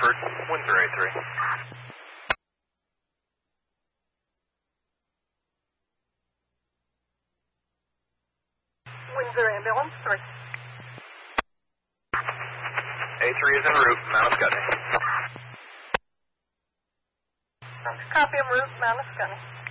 Hartford, Windsor A3. Windsor Ambulance 3. A3 is en route, Mount Scottney. Copy en route, Mount Scottney.